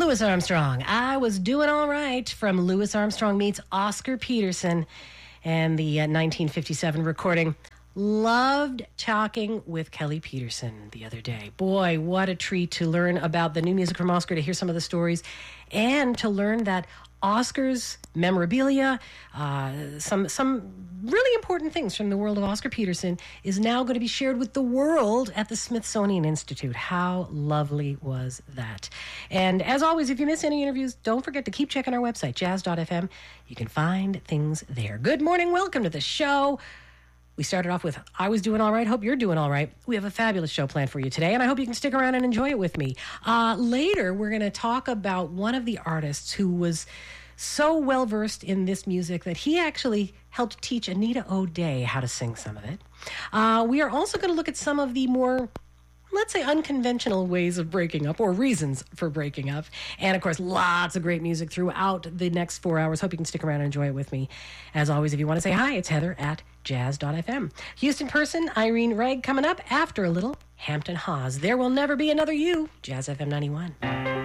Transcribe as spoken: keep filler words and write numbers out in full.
Louis Armstrong. I Was Doing All Right from Louis Armstrong meets Oscar Peterson and the uh, nineteen fifty-seven recording. Loved talking with Kelly Peterson the other day. Boy, what a treat to learn about the new music from Oscar, to hear some of the stories, and to learn that Oscar's memorabilia, uh, some some really important things from the world of Oscar Peterson, is now going to be shared with the world at the Smithsonian Institute. How lovely was that? And as always, if you miss any interviews, don't forget to keep checking our website, jazz dot f m. You can find things there. Good morning. Welcome to the show. We started off with I Was Doing All Right. Hope you're doing all right. We have a fabulous show planned for you today, and I hope you can stick around and enjoy it with me. Uh, later, we're going to talk about one of the artists who was so well-versed in this music that he actually helped teach Anita O'Day how to sing some of it. Uh, we are also going to look at some of the more, let's say, unconventional ways of breaking up, or reasons for breaking up. And, of course, lots of great music throughout the next four hours. Hope you can stick around and enjoy it with me. As always, if you want to say hi, it's Heather at jazz dot f m. Houston person, Irene Reg, coming up after a little Hampton Hawes. There Will Never Be Another You, Jazz F M ninety-one.